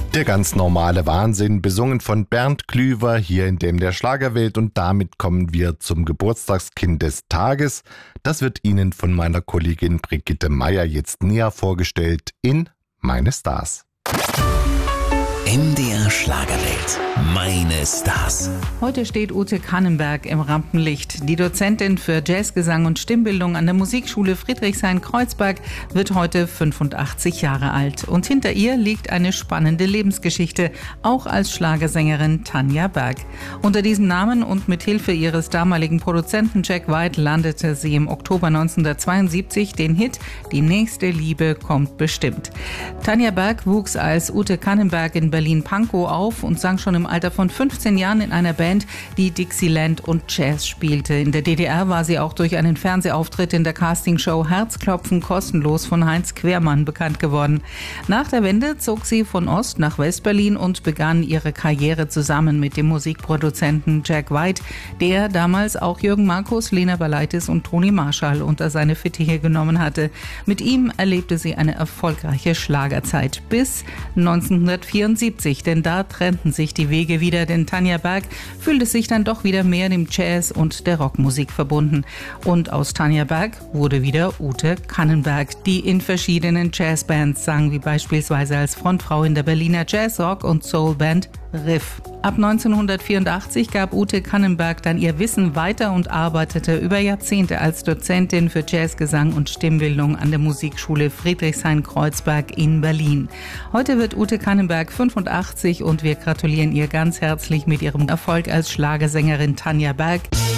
Der ganz normale Wahnsinn, besungen von Bernd Klüver hier in Dem der Schlagerwelt, und damit kommen wir zum Geburtstagskind des Tages. Das wird Ihnen von meiner Kollegin Brigitte Meier jetzt näher vorgestellt in Meine Stars. MDR Schlagerwelt. Meine Stars. Heute steht Ute Kannenberg im Rampenlicht. Die Dozentin für Jazzgesang und Stimmbildung an der Musikschule Friedrichshain-Kreuzberg wird heute 85 Jahre alt. Und hinter ihr liegt eine spannende Lebensgeschichte, auch als Schlagersängerin Tanja Berg. Unter diesem Namen und mit Hilfe ihres damaligen Produzenten Jack White landete sie im Oktober 1972 den Hit Die nächste Liebe kommt bestimmt. Tanja Berg wuchs als Ute Kannenberg in Berlin-Pankow auf und sang schon im Alter von 15 Jahren in einer Band, die Dixieland und Jazz spielte. In der DDR war sie auch durch einen Fernsehauftritt in der Castingshow Herzklopfen kostenlos von Heinz Quermann bekannt geworden. Nach der Wende zog sie von Ost nach West-Berlin und begann ihre Karriere zusammen mit dem Musikproduzenten Jack White, der damals auch Jürgen Markus, Lena Berleitis und Toni Marshall unter seine Fittiche genommen hatte. Mit ihm erlebte sie eine erfolgreiche Schlagerzeit bis 1974. Denn da trennten sich die Wege wieder, denn Tanja Berg fühlte sich dann doch wieder mehr dem Jazz und der Rockmusik verbunden. Und aus Tanja Berg wurde wieder Ute Kannenberg, die in verschiedenen Jazzbands sang, wie beispielsweise als Frontfrau in der Berliner Jazz-, Rock- und Soulband Riff. Ab 1984 gab Ute Kannenberg dann ihr Wissen weiter und arbeitete über Jahrzehnte als Dozentin für Jazzgesang und Stimmbildung an der Musikschule Friedrichshain-Kreuzberg in Berlin. Heute wird Ute Kannenberg 85 und wir gratulieren ihr ganz herzlich mit ihrem Erfolg als Schlagersängerin Tanja Berg.